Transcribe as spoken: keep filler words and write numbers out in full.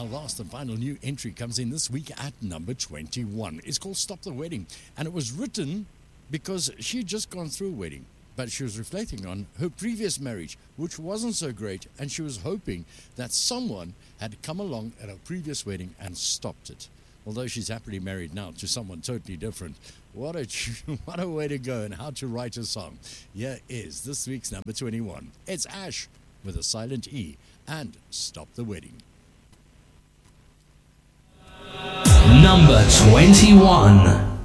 Our last and final new entry comes in this week at number twenty-one. It's called Stop the Wedding, and it was written because she had just gone through a wedding, but she was reflecting on her previous marriage, which wasn't so great, and she was hoping that someone had come along at her previous wedding and stopped it. Although she's happily married now to someone totally different. What a what a way to go, and how to write a song. Here is this week's number twenty-one. It's Ash with a silent E and Stop the Wedding. Number twenty-one.